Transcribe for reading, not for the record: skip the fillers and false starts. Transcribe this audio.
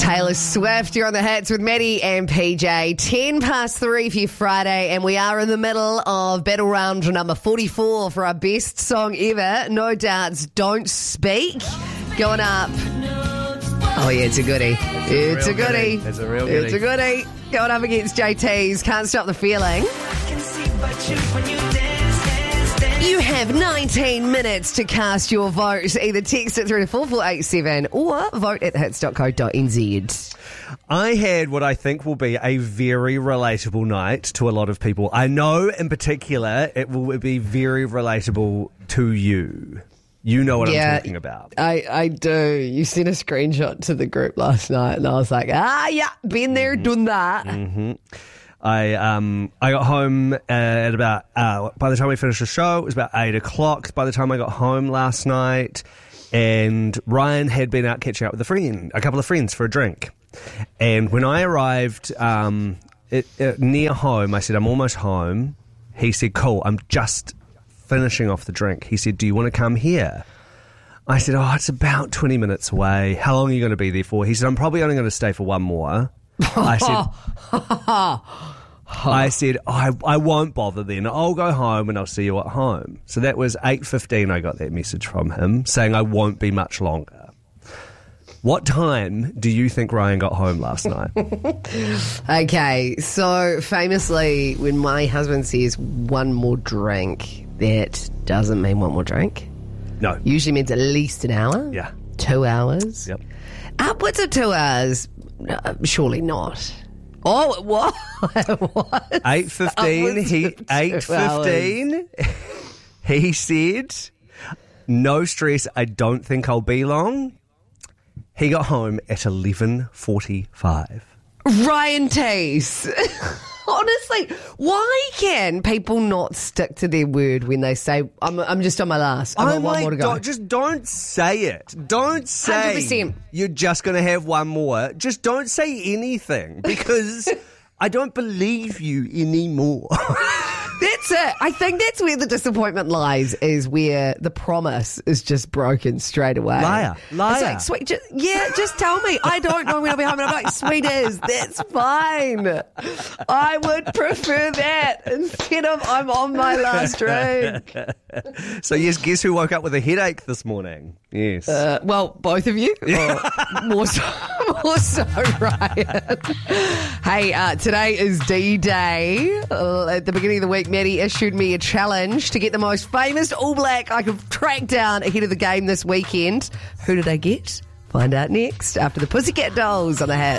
Taylor Swift, you're on the hits with Maddie and PJ. 10 past 3 for your Friday, and we are in the middle of battle round number 44 for our best song ever. No Doubt's Don't Speak. Going up. Oh, yeah, it's a goodie. It's a goodie. It's a real goodie. It's a goodie. Going up against JT's Can't Stop the Feeling. You have 19 minutes to cast your vote. Either text it through to 4487 or vote at hits.co.nz. I had what I think will be a very relatable night to a lot of people. I know in particular it will be very relatable to you. You know what I'm talking about. I do. You sent a screenshot to the group last night and I was like, yeah, been there, done that. Mm-hmm. I got home at about, by the time we finished the show, it was about 8 o'clock. By the time I got home last night, and Ryan had been out catching up with a couple of friends for a drink. And when I arrived near home, I said, I'm almost home. He said, cool, I'm just finishing off the drink. He said, do you want to come here? I said, it's about 20 minutes away. How long are you going to be there for? He said, I'm probably only going to stay for one more. I said, I won't bother then. I'll go home and I'll see you at home. So that was 8:15 I got that message from him saying I won't be much longer. What time do you think Ryan got home last night? Okay, so famously, when my husband says one more drink, that doesn't mean one more drink. No. Usually means at least an hour. Yeah. 2 hours. Yep. Upwards of 2 hours. Surely not. Oh, what? 8:15. 8:15. He said, "No stress. I don't think I'll be long." He got home at 11:45. Ryan Tees. Honestly, why can people not stick to their word when they say, I'm just on my last, I've got one more to go? Just don't say it. Don't say 100%. You're just going to have one more. Just don't say anything because I don't believe you anymore. That's it. I think that's where the disappointment lies, is where the promise is just broken straight away. Liar. It's like, sweet, just tell me. I don't know when I'll be home. And I'm like, sweet as, that's fine. I would prefer that instead of I'm on my last drink. So yes, guess who woke up with a headache this morning? Yes. Well, both of you? Or more so, Ryan. Hey, today is D-Day. At the beginning of the week, Maddie issued me a challenge to get the most famous All Black I could track down ahead of the game this weekend. Who did I get? Find out next after the Pussycat Dolls on the Hit.